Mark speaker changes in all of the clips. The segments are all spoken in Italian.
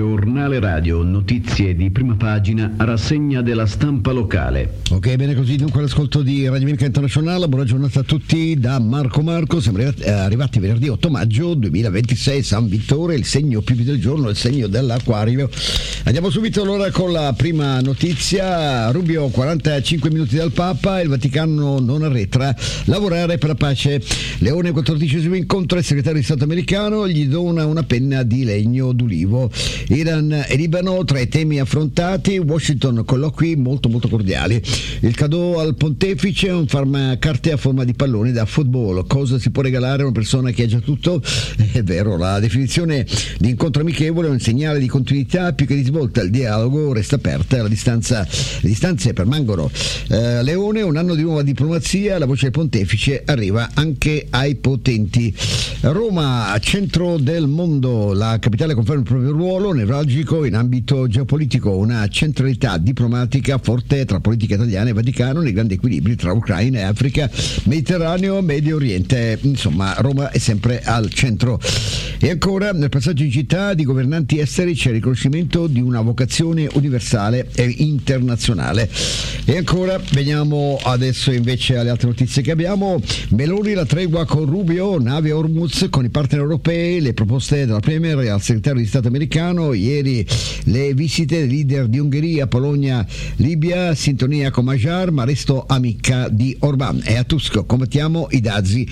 Speaker 1: Giornale radio, notizie di prima pagina, rassegna della stampa locale.
Speaker 2: Ok, bene così, dunque l'ascolto di Radio America Internazionale. Buona giornata a tutti da Marco. Siamo arrivati venerdì 8 maggio 2026, San Vittore, il segno più del giorno, il segno dell'Acquario. Andiamo subito allora con la prima notizia. Rubio, 45 minuti dal Papa, il Vaticano non arretra, lavorare per la pace. Leone, 14° incontro, il segretario di Stato americano gli dona una penna di legno d'ulivo. Iran e Libano tra i temi affrontati, Washington colloqui molto cordiali. Il cadeau al pontefice, un carte a forma di pallone da football. Cosa si può regalare a una persona che ha già tutto? È vero, la definizione di incontro amichevole è un segnale di continuità più che di svolta. Il dialogo resta aperto, le distanze permangono. Leone, un anno di nuova diplomazia, la voce del pontefice arriva anche ai potenti. Roma, centro del mondo, la capitale conferma il proprio ruolo nevralgico in ambito geopolitico, una centralità diplomatica forte tra politica italiana e Vaticano nei grandi equilibri tra Ucraina e Africa, Mediterraneo, Medio Oriente. Insomma, Roma è sempre al centro. E ancora, nel passaggio in città di governanti esteri c'è il riconoscimento di una vocazione universale e internazionale. E ancora, veniamo adesso invece alle altre notizie che abbiamo. Meloni, la tregua con Rubio, nave Hormuz con i partner europei, le proposte della Premier al segretario di Stato americano. Ieri le visite dei leader di Ungheria, Polonia, Libia, sintonia con Majar, ma resto amica di Orbán. E a Tusk, combattiamo i dazi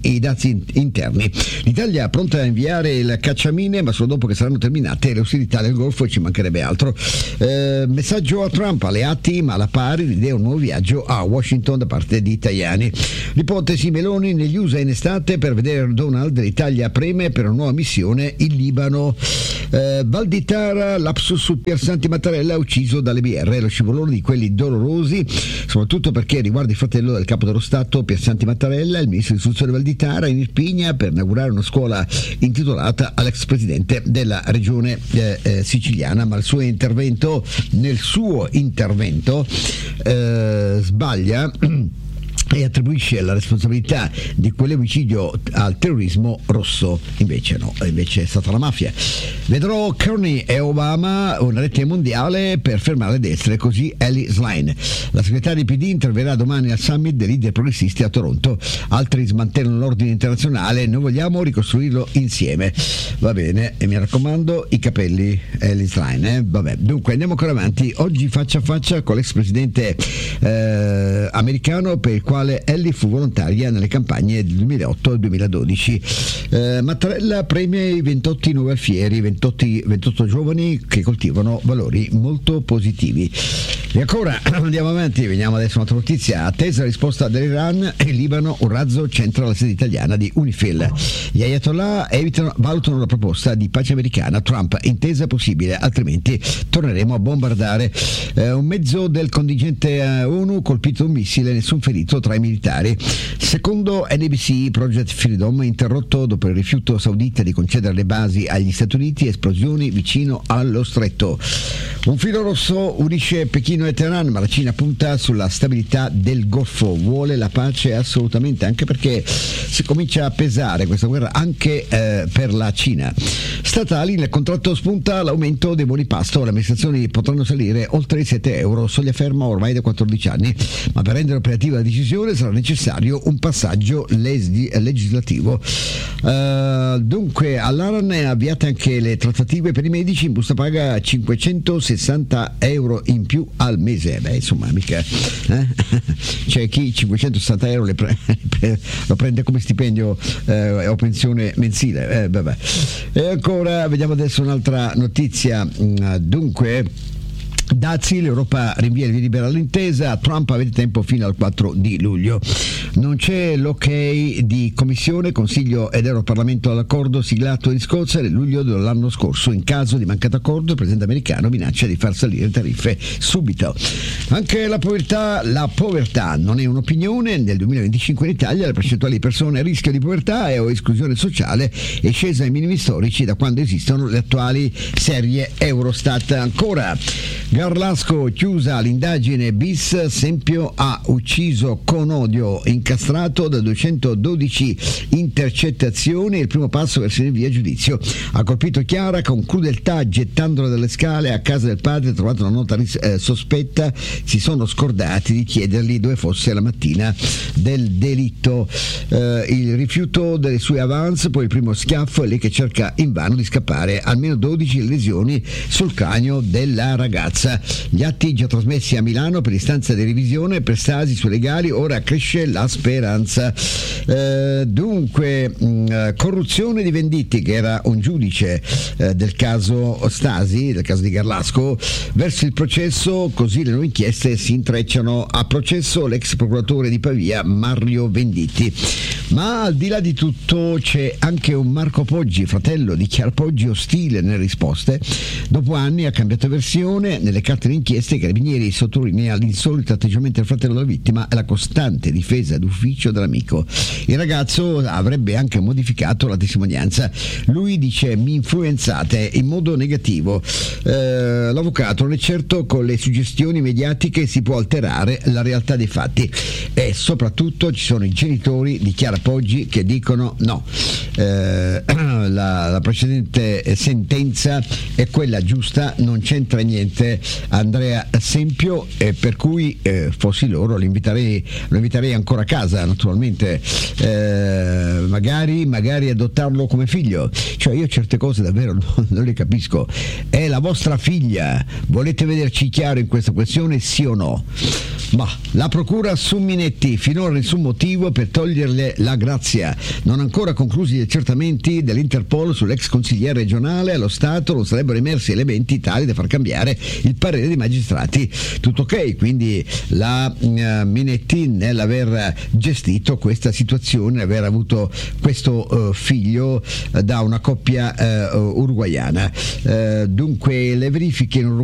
Speaker 2: interni. L'Italia pronta a inviare il cacciamine, ma solo dopo che saranno terminate le ostilità del Golfo, e ci mancherebbe altro. Messaggio a Trump, alleati ma alla pari, l'idea un nuovo viaggio a Washington da parte di Tajani. L'ipotesi Meloni negli USA in estate per vedere Donald, l'Italia preme per una nuova missione in Libano. Valditara, lapsus su Piersanti Mattarella ucciso dalle BR, lo scivolone di quelli dolorosi, soprattutto perché riguarda il fratello del capo dello Stato Piersanti Mattarella, il ministro dell'istruzione Valditara in Irpinia per inaugurare una scuola intitolata all'ex presidente della regione siciliana, ma nel suo intervento sbaglia e attribuisce la responsabilità di quell'omicidio al terrorismo rosso. Invece è stata la mafia. Vedrò Kearney e Obama una rete mondiale per fermare le destre, così Ellie Schlein. La segretaria di PD interverrà domani al summit dei leader progressisti a Toronto. Altri smantellano l'ordine internazionale, noi vogliamo ricostruirlo insieme. Va bene, e mi raccomando i capelli, Ellie Schlein, Vabbè, dunque andiamo ancora avanti. Oggi faccia a faccia con l'ex presidente americano, per il quale Ellie fu volontaria nelle campagne del 2008 e 2012. Mattarella premia i 28 nuovi alfieri, 28 giovani che coltivano valori molto positivi. E ancora andiamo avanti, veniamo adesso a un'altra notizia. Attesa risposta dell'Iran, in Libano un razzo centra la sede italiana di UNIFIL. Gli ayatollah valutano la proposta di pace americana. Trump, intesa possibile, altrimenti torneremo a bombardare. Un mezzo del contingente ONU colpito un missile, nessun ferito tra i militari. Secondo NBC, Project Freedom interrotto dopo il rifiuto saudita di concedere le basi agli Stati Uniti, esplosioni vicino allo stretto. Un filo rosso unisce Pechino e Teheran, ma la Cina punta sulla stabilità del Golfo, vuole la pace assolutamente, anche perché si comincia a pesare questa guerra anche per la Cina. Statali, nel contratto spunta l'aumento dei buoni pasto, le amministrazioni potranno salire oltre i €7, soglia ferma ormai da 14 anni, ma per rendere operativa la decisione sarà necessario un passaggio legislativo. Dunque all'Aran è avviate anche le trattative per i medici, in busta paga €560 in più al mese. Insomma, mica c'è chi €560 lo prende come stipendio o pensione mensile. Vabbè. E ancora vediamo adesso un'altra notizia. Dunque dazi, l'Europa rinvia il via libera all'intesa, Trump avete tempo fino al 4 di luglio. Non c'è l'ok di Commissione, Consiglio ed Europarlamento all'accordo siglato in Scozia nel luglio dell'anno scorso. In caso di mancato accordo il presidente americano minaccia di far salire le tariffe subito. Anche la povertà non è un'opinione. Nel 2025 in Italia la percentuale di persone a rischio di povertà o esclusione sociale è scesa ai minimi storici da quando esistono le attuali serie Eurostat. Ancora Garlasco, chiusa l'indagine bis, Sempio ha ucciso con odio, incastrato da 212 intercettazioni, il primo passo verso il via giudizio. Ha colpito Chiara con crudeltà gettandola dalle scale, a casa del padre, trovato una nota sospetta, si sono scordati di chiedergli dove fosse la mattina del delitto. Il rifiuto delle sue avance, poi il primo schiaffo, è lei che cerca invano di scappare, almeno 12 lesioni sul cranio della ragazza. Gli atti già trasmessi a Milano per istanza di revisione per Stasi sui legali, ora cresce la speranza. Dunque, corruzione di Venditti, che era un giudice del caso Stasi, del caso di Garlasco, verso il processo, così le nuove inchieste si intrecciano. A processo l'ex procuratore di Pavia Mario Venditti. Ma al di là di tutto c'è anche un Marco Poggi, fratello di Chiara Poggi, ostile nelle risposte. Dopo anni ha cambiato versione. Nelle carte d'inchiesta i carabinieri sottolinea l'insolito atteggiamento del fratello della vittima e la costante difesa d'ufficio dell'amico. Il ragazzo avrebbe anche modificato la testimonianza. Lui dice: mi influenzate in modo negativo. L'avvocato non è certo con le suggestioni mediatiche si può alterare la realtà dei fatti, e soprattutto ci sono i genitori di Chiara Poggi che dicono no, la precedente sentenza è quella giusta, non c'entra niente Andrea Sempio, per cui fossi loro lo inviterei ancora a casa, naturalmente, magari adottarlo come figlio. Cioè, io certe cose davvero non le capisco. È la vostra figlia, volete vederci chiaro in questa questione, sì o no? Ma la procura su Minetti, finora nessun motivo per toglierle la grazia. Non ancora conclusi gli accertamenti dell'Interpol sull'ex consigliere regionale, allo Stato non sarebbero emersi elementi tali da far cambiare il parere dei magistrati. Tutto ok, quindi la Minetti, nell'aver gestito questa situazione, aver avuto questo figlio da una coppia uruguaiana. Dunque le verifiche in